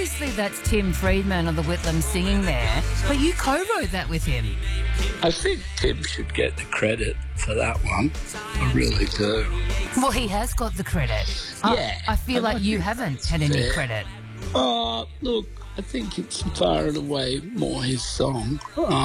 obviously that's Tim Friedman of the Whitlam singing there, but you co-wrote that with him. I think Tim should get the credit for that one. I really do. Well, he has got the credit. Yeah. I feel like you haven't had any credit. Look, I think it's far and away more his song.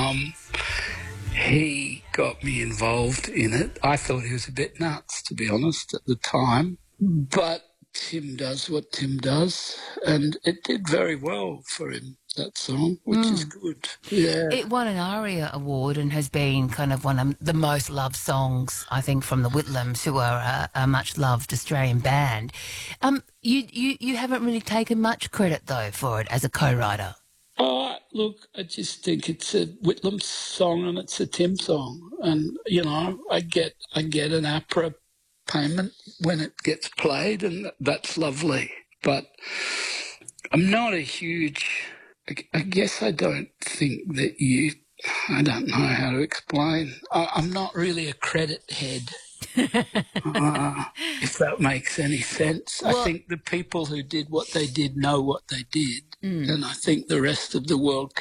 He got me involved in it. I thought he was a bit nuts, to be honest, at the time. But Tim does what Tim does, and it did very well for him, that song, which is good. Yeah. It won an ARIA award and has been kind of one of the most loved songs, I think, from the Whitlams, who are a much-loved Australian band. You haven't really taken much credit, though, for it as a co-writer. Look, I just think it's a Whitlam song and it's a Tim song. And, you know, I get an APRA payment when it gets played, and that's lovely. But I'm not a huge... I guess I don't think that I don't know how to explain. I'm not really a credit head, if that makes any sense. Well, I think the people who did what they did know what they did, and I think the rest of the world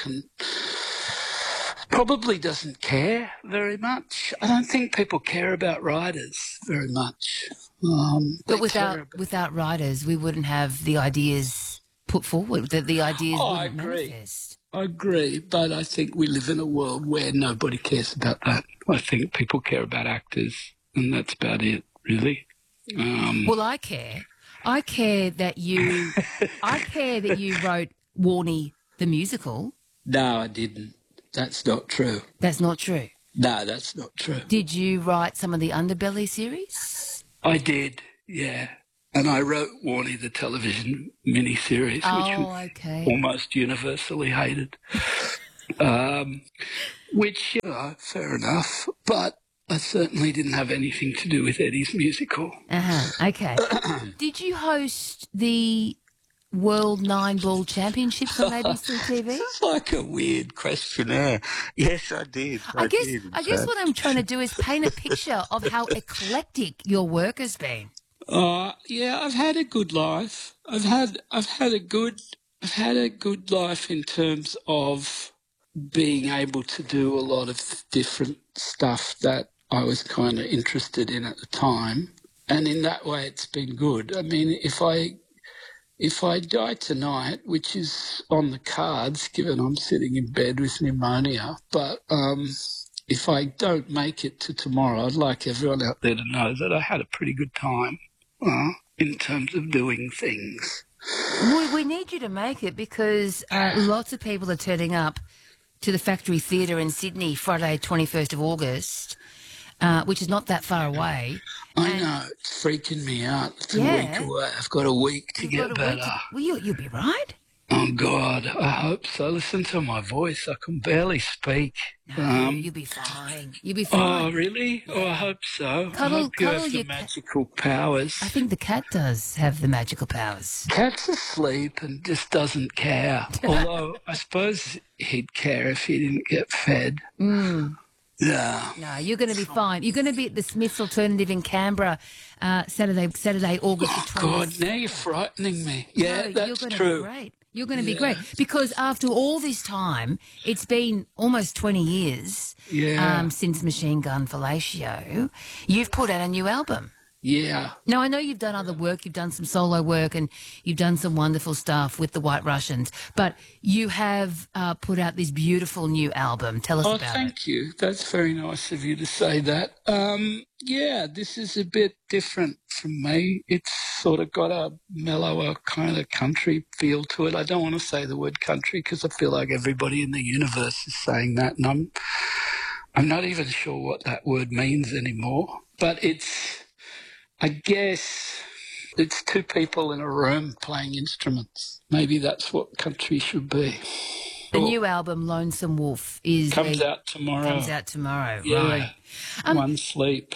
probably doesn't care very much. I don't think people care about writers very much. But without writers, we wouldn't have the ideas put forward, that the ideas wouldn't manifest. I agree, but I think we live in a world where nobody cares about that. I think people care about actors, and that's about it, really. Well, I care. I care that you wrote Warnie the musical. No, I didn't. That's not true. That's not true? No, that's not true. Did you write some of the Underbelly series? I did, yeah. And I wrote Warnie the television miniseries, which was almost universally hated. Which, you know, fair enough. But I certainly didn't have anything to do with Eddie's musical. Okay. Did you host the World 9-Ball Championships on ABC TV? It's like a weird questionnaire. Yes, I did. I guess what I'm trying to do is paint a picture of how eclectic your work has been. Yeah, I've had a good life. I've had a good life in terms of being able to do a lot of different stuff that I was kind of interested in at the time, and in that way, it's been good. I mean, if I die tonight, which is on the cards, given I'm sitting in bed with pneumonia, but if I don't make it to tomorrow, I'd like everyone out there to know that I had a pretty good time. In terms of doing things. We need you to make it because lots of people are turning up to the Factory Theatre in Sydney Friday 21st of August, which is not that far away. I know, it's freaking me out. It's a week away. I've got a week to get better. Well, you'll be right. Oh, God, I hope so. Listen to my voice. I can barely speak. No, you'll be fine. You'll be fine. Oh, really? Oh, I hope so. I hope you have the magical powers. I think the cat does have the magical powers. Cat's asleep and just doesn't care. Although I suppose he'd care if he didn't get fed. Yeah. No, you're going to be fine. You're going to be at the Smiths Alternative in Canberra Saturday, August the 20th. Oh, God, now you're frightening me. Yeah, that's true. Be great. You're going to be great because after all this time, it's been almost 20 years since Machine Gun Fellatio. You've put out a new album. Yeah. Now, I know you've done other work. You've done some solo work and you've done some wonderful stuff with the White Russians, but you have put out this beautiful new album. Tell us about it. Oh, thank you. That's very nice of you to say that. Yeah, this is a bit different from me. It's sort of got a mellower kind of country feel to it. I don't want to say the word country because I feel like everybody in the universe is saying that, and I'm not even sure what that word means anymore. But I guess it's two people in a room playing instruments. Maybe that's what country should be. The new album, Lonesome Wolf, comes out tomorrow. Yeah. Right. One sleep.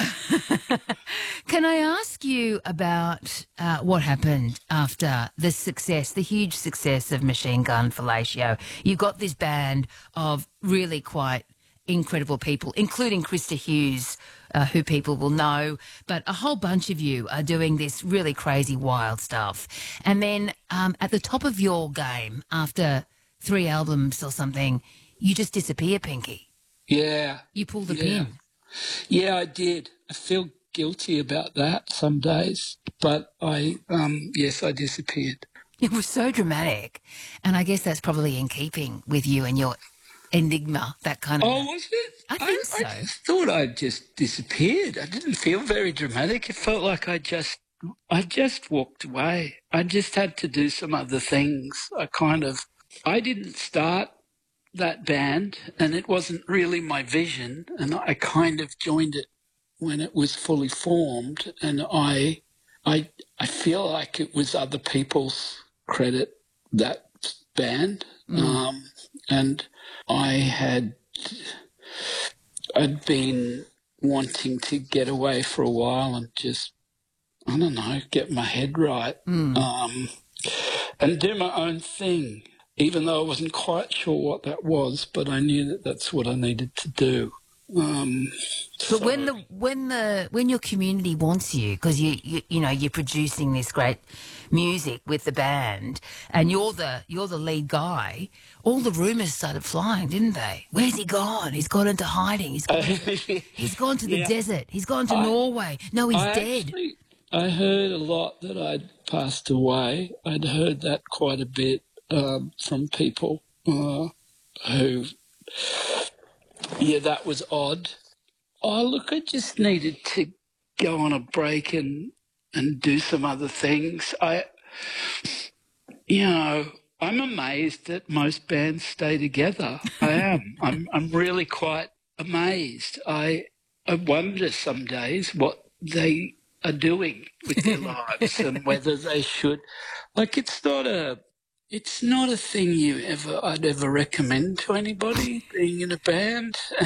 Can I ask you about what happened after the huge success of Machine Gun Fellatio? You got this band of really quite incredible people, including Krista Hughes, who people will know. But a whole bunch of you are doing this really crazy, wild stuff. And then at the top of your game, after 3 albums or something, you just disappear, Pinky. Yeah. You pull the pin. Yeah, I did. I feel guilty about that some days, but yes, I disappeared. It was so dramatic. And I guess that's probably in keeping with you and your enigma, that kind of... Oh, was it? I think so. I just thought I'd just disappeared. I didn't feel very dramatic. It felt like I just walked away. I just had to do some other things. I didn't start that band, and it wasn't really my vision, and I kind of joined it when it was fully formed, and I feel like it was other people's credit, that band. And I'd been wanting to get away for a while and just, I don't know, get my head right, and do my own thing, even though I wasn't quite sure what that was, but I knew that that's what I needed to do. But when your community wants you, because you're producing this great music with the band, and you're the lead guy, all the rumours started flying, didn't they? Where's he gone? He's gone into hiding. He's gone to the desert. He's gone to Norway. No, he's dead. I heard a lot that I'd passed away. I'd heard that quite a bit from people who. Yeah, that was odd. Oh, look, I just needed to go on a break and do some other things. I'm amazed that most bands stay together. I am. I'm really quite amazed. I wonder some days what they are doing with their lives and whether they should. Like, it's not a thing I'd ever recommend to anybody, being in a band.